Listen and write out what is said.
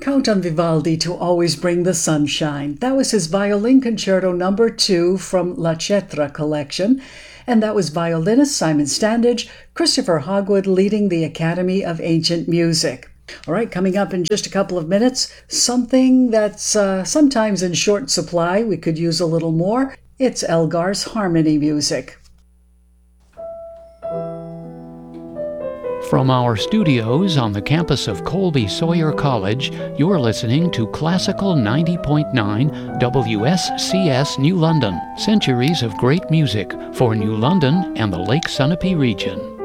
Count on Vivaldi to always bring the sunshine. That was his Violin Concerto No. 2 from La Cetra collection. And that was violinist Simon Standage, Christopher Hogwood leading the Academy of Ancient Music. All right, coming up in just a couple of minutes, something that's sometimes in short supply. We could use a little more. It's Elgar's harmony music. From our studios on the campus of Colby Sawyer College, you're listening to Classical 90.9 WSCS New London, centuries of great music for New London and the Lake Sunapee region.